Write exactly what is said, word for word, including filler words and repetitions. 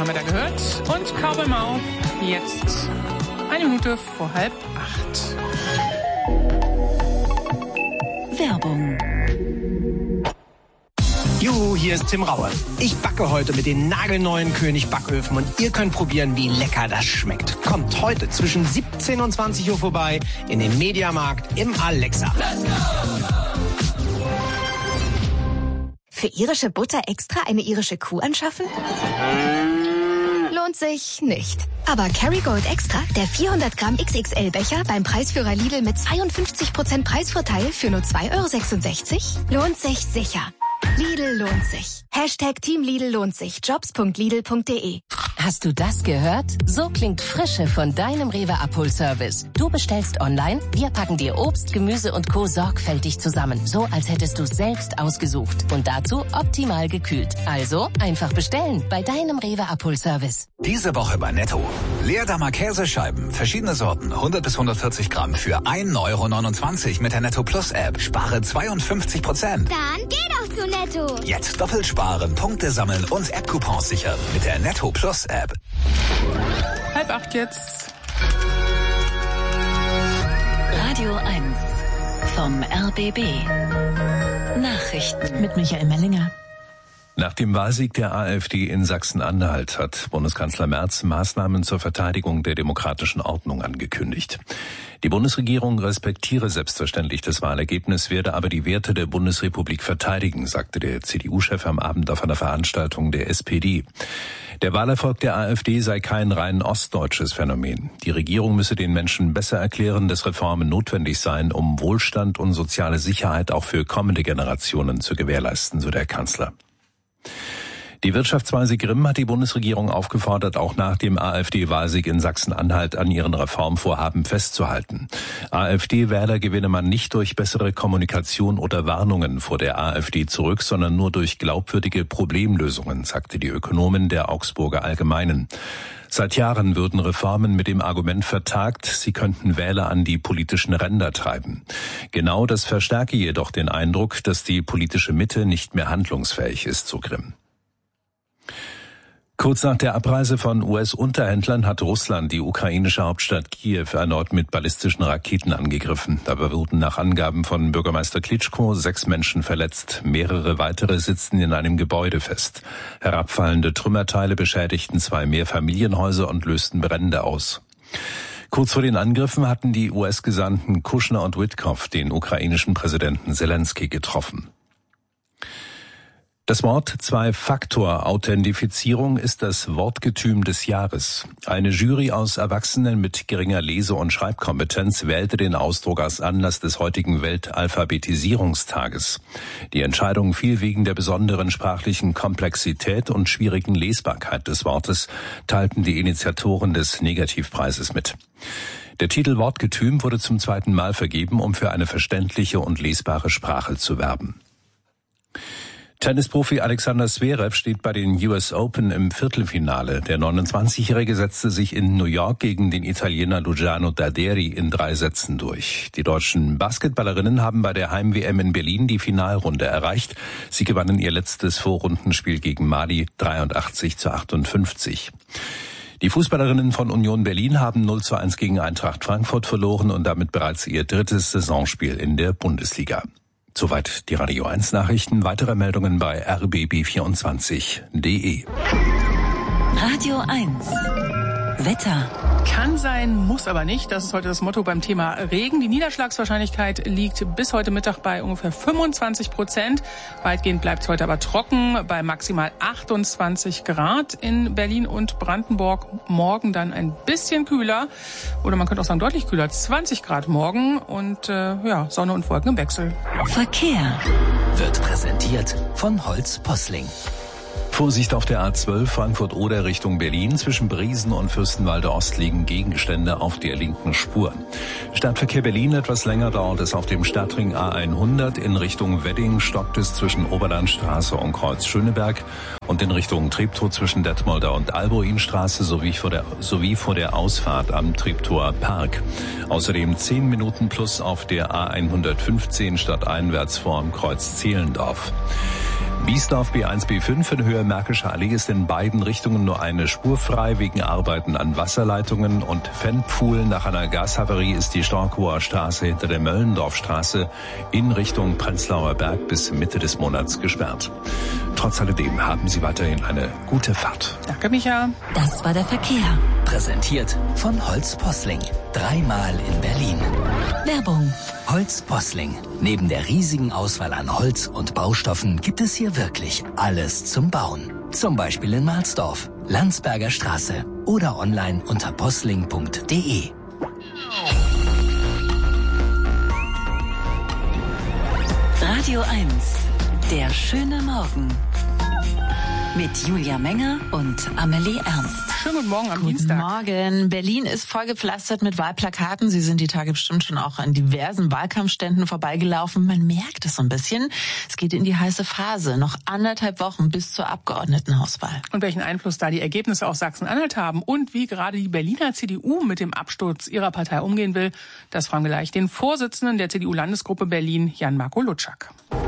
wir da gehört. Und Cowboy Mau, jetzt eine Minute vor halb acht. Werbung. Juhu, hier ist Tim Raue. Ich backe heute mit den nagelneuen König Backöfen und ihr könnt probieren, wie lecker das schmeckt. Kommt heute zwischen siebzehn und zwanzig Uhr vorbei in den Mediamarkt im Alexa. Let's go! Für irische Butter extra eine irische Kuh anschaffen? Lohnt sich nicht. Aber Kerrygold Extra, der vierhundert Gramm X X L-Becher beim Preisführer Lidl mit zweiundfünfzig Prozent Preisvorteil für nur zwei Euro sechsundsechzig, lohnt sich sicher. Lidl lohnt sich. Hashtag Team Lidl lohnt sich. Jobs punkt lidl punkt de. Hast du das gehört? So klingt Frische von deinem Rewe Abholservice. Du bestellst online, wir packen dir Obst, Gemüse und Co. sorgfältig zusammen. So, als hättest du es selbst ausgesucht. Und dazu optimal gekühlt. Also, einfach bestellen bei deinem Rewe Abholservice. Diese Woche bei Netto. Leerdammer Käsescheiben, verschiedene Sorten, hundert bis hundertvierzig Gramm für ein Euro neunundzwanzig mit der Netto Plus App. Spare zweiundfünfzig Prozent. Dann geh doch zu Netto. Jetzt doppelt sparen, Punkte sammeln und App-Coupons sichern mit der Netto Plus App. Halb acht jetzt. Radio eins vom R B B. Nachrichten mit Michael Mellinger. Nach dem Wahlsieg der AfD in Sachsen-Anhalt hat Bundeskanzler Merz Maßnahmen zur Verteidigung der demokratischen Ordnung angekündigt. Die Bundesregierung respektiere selbstverständlich das Wahlergebnis, werde aber die Werte der Bundesrepublik verteidigen, sagte der C D U-Chef am Abend auf einer Veranstaltung der S P D. Der Wahlerfolg der AfD sei kein rein ostdeutsches Phänomen. Die Regierung müsse den Menschen besser erklären, dass Reformen notwendig seien, um Wohlstand und soziale Sicherheit auch für kommende Generationen zu gewährleisten, so der Kanzler. Die Wirtschaftsweise Grimm hat die Bundesregierung aufgefordert, auch nach dem AfD-Wahlsieg in Sachsen-Anhalt an ihren Reformvorhaben festzuhalten. AfD-Wähler gewinne man nicht durch bessere Kommunikation oder Warnungen vor der AfD zurück, sondern nur durch glaubwürdige Problemlösungen, sagte die Ökonomin der Augsburger Allgemeinen. Seit Jahren würden Reformen mit dem Argument vertagt, sie könnten Wähler an die politischen Ränder treiben. Genau das verstärke jedoch den Eindruck, dass die politische Mitte nicht mehr handlungsfähig ist, so Grimm. Kurz nach der Abreise von U S-Unterhändlern hat Russland die ukrainische Hauptstadt Kiew erneut mit ballistischen Raketen angegriffen. Dabei wurden nach Angaben von Bürgermeister Klitschko sechs Menschen verletzt. Mehrere weitere sitzten in einem Gebäude fest. Herabfallende Trümmerteile beschädigten zwei Mehrfamilienhäuser und lösten Brände aus. Kurz vor den Angriffen hatten die U S-Gesandten Kushner und Witkow den ukrainischen Präsidenten Zelensky getroffen. Das Wort Zwei-Faktor-Authentifizierung ist das Wortgetüm des Jahres. Eine Jury aus Erwachsenen mit geringer Lese- und Schreibkompetenz wählte den Ausdruck als Anlass des heutigen Weltalphabetisierungstages. Die Entscheidung fiel wegen der besonderen sprachlichen Komplexität und schwierigen Lesbarkeit des Wortes, teilten die Initiatoren des Negativpreises mit. Der Titel Wortgetüm wurde zum zweiten Mal vergeben, um für eine verständliche und lesbare Sprache zu werben. Tennisprofi Alexander Zverev steht bei den U S Open im Viertelfinale. Der neunundzwanzigjährige setzte sich in New York gegen den Italiener Luciano Daderi in drei Sätzen durch. Die deutschen Basketballerinnen haben bei der Heim-W M in Berlin die Finalrunde erreicht. Sie gewannen ihr letztes Vorrundenspiel gegen Mali dreiundachtzig zu achtundfünfzig. Die Fußballerinnen von Union Berlin haben null zu eins gegen Eintracht Frankfurt verloren und damit bereits ihr drittes Saisonspiel in der Bundesliga. Soweit die Radio eins Nachrichten. Weitere Meldungen bei r b b vierundzwanzig punkt de. Radio eins. Wetter. Kann sein, muss aber nicht. Das ist heute das Motto beim Thema Regen. Die Niederschlagswahrscheinlichkeit liegt bis heute Mittag bei ungefähr fünfundzwanzig Prozent. Weitgehend bleibt es heute aber trocken bei maximal achtundzwanzig Grad in Berlin und Brandenburg. Morgen dann ein bisschen kühler oder man könnte auch sagen deutlich kühler, zwanzig Grad morgen und äh, ja, Sonne und Wolken im Wechsel. Verkehr Wird präsentiert von Holz Posling. Vorsicht auf der A zwölf Frankfurt-Oder Richtung Berlin. Zwischen Briesen und Fürstenwalde Ost liegen Gegenstände auf der linken Spur. Stadtverkehr Berlin etwas länger dauert es auf dem Stadtring A hundert. In Richtung Wedding stockt es zwischen Oberlandstraße und Kreuz Schöneberg und in Richtung Treptow zwischen Detmolder und Albuinstraße sowie vor der, sowie vor der Ausfahrt am Treptower Park. Außerdem zehn Minuten plus auf der A hundertfünfzehn stadteinwärts vorm Kreuz Zehlendorf. Biesdorf B eins B fünf in Höhe Märkische Allee ist in beiden Richtungen nur eine Spur frei wegen Arbeiten an Wasserleitungen und Fanpfuhlen. Nach einer Gashavarie ist die Storkower Straße hinter der Möllendorfstraße in Richtung Prenzlauer Berg bis Mitte des Monats gesperrt. Trotz alledem haben Sie weiterhin eine gute Fahrt. Danke, Micha. Das war der Verkehr. Präsentiert von Holz Posling. Dreimal in Berlin. Werbung. Holz Posling. Neben der riesigen Auswahl an Holz und Baustoffen gibt es hier wirklich alles zum Bauen. Zum Beispiel in Marsdorf, Landsberger Straße oder online unter posling punkt de. Radio eins. Der schöne Morgen. Mit Julia Menger und Amelie Ernst. Schönen guten Morgen am Guten Dienstag. Morgen. Berlin ist vollgepflastert mit Wahlplakaten. Sie sind die Tage bestimmt schon auch an diversen Wahlkampfständen vorbeigelaufen. Man merkt es so ein bisschen. Es geht in die heiße Phase. Noch anderthalb Wochen bis zur Abgeordnetenhauswahl. Und welchen Einfluss da die Ergebnisse aus Sachsen-Anhalt haben und wie gerade die Berliner C D U mit dem Absturz ihrer Partei umgehen will, das fragen wir gleich den Vorsitzenden der C D U-Landesgruppe Berlin, Jan-Marco Lutschak.